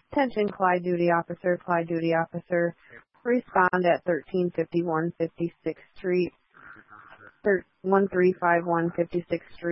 Attention, Clyde Duty Officer, Clyde Duty Officer. Respond at 1351 56th Street, 1351 56th Street.